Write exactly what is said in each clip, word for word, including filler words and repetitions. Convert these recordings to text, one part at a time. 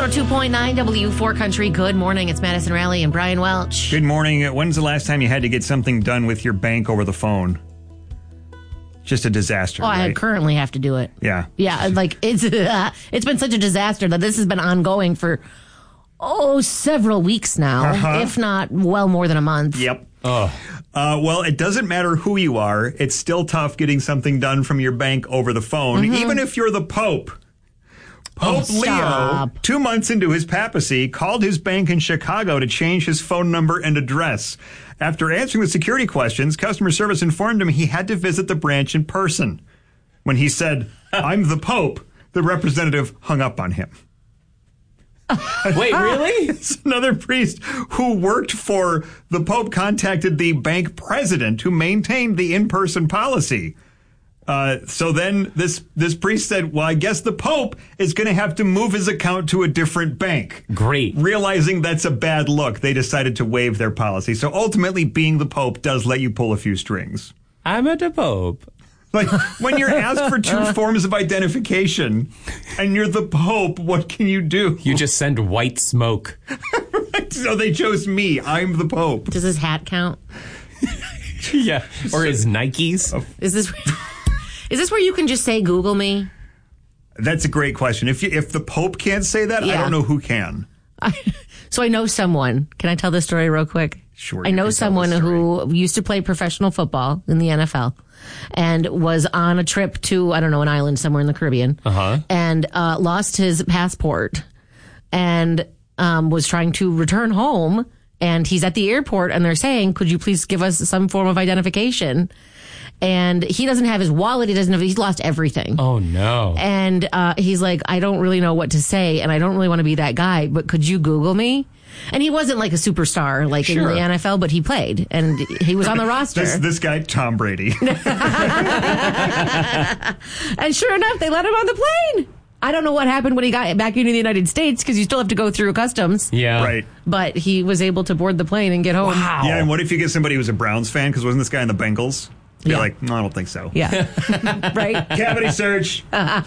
oh two point nine W four Country. Good morning. It's Madison Raleigh and Brian Welch. Good morning. When's the last time you had to get something done with your bank over the phone? Just a disaster. Oh, right? I currently have to do it. Yeah. Yeah, like it's uh, it's been such a disaster that this has been ongoing for, oh, several weeks now, Uh-huh. if not well more than a month. Yep. Oh. Uh, well, it doesn't matter who you are. It's still tough getting something done from your bank over the phone, Mm-hmm. even if you're the Pope. Pope Oh, Leo, stop. two months into his papacy, called his bank in Chicago to change his phone number and address. After answering the security questions, customer service informed him he had to visit the branch in person. When he said, "I'm the Pope," the representative hung up on him. Wait, really? It's another priest who worked for the Pope contacted the bank president who maintained the in-person policy. Uh, so then this this priest said, well, I guess the Pope is going to have to move his account to a different bank. Great. Realizing that's a bad look, they decided to waive their policy. So ultimately, being the Pope does let you pull a few strings. I'm a the Pope. Like, when you're asked for two forms of identification and you're the Pope, what can you do? You just send white smoke. So they chose me. I'm the Pope. Does his hat count? Yeah. Or his Nikes. Is this is this where you can just say Google me? That's a great question. If you, if the Pope can't say that, I Yeah. don't know who can. I, so I know someone. Can I tell this story real quick? Sure. I you know can tell someone the story. who used to play professional football in the N F L and was on a trip to, I don't know, an island somewhere in the Caribbean Uh-huh. and uh, lost his passport and um, was trying to return home. And he's at the airport and they're saying, could you please give us some form of identification? And he doesn't have his wallet. He doesn't have, he's lost everything. Oh, no. And uh, he's like, I don't really know what to say, and I don't really want to be that guy, but could you Google me? And he wasn't like a superstar like Sure. in the N F L, but he played, and he was on the roster. This, this guy, Tom Brady. And sure enough, they let him on the plane. I don't know what happened when he got back into the United States, because you still have to go through customs. Yeah. Right. But he was able to board the plane and get home. Wow. Yeah, and what if you get somebody who's a Browns fan? Because wasn't this guy in the Bengals? You're Yeah. like, no, I don't think so. Yeah. Right? Cavity search.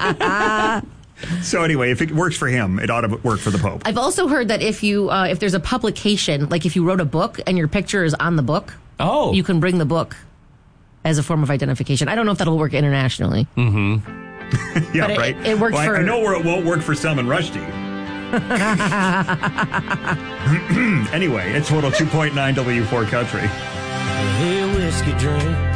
So anyway, if it works for him, it ought to work for the Pope. I've also heard that if you uh, if there's a publication, like if you wrote a book and your picture is on the book, Oh. you can bring the book as a form of identification. I don't know if that'll work internationally. Yeah, but it- right. it worked well, I- for- I know where it won't work for Salman Rushdie. Anyway, it's one oh two point nine W four Country. Hey, whiskey drink.